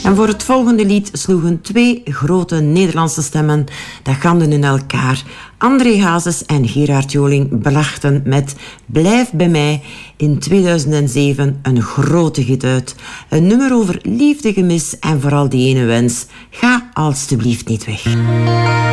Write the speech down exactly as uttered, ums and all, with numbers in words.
En voor het volgende lied sloegen twee grote Nederlandse stemmen de handen in elkaar. André Hazes en Gerard Joling brachten met Blijf bij mij in tweeduizend zeven een grote hit uit. Een nummer over liefdegemis en vooral die ene wens. Ga alstublieft niet weg.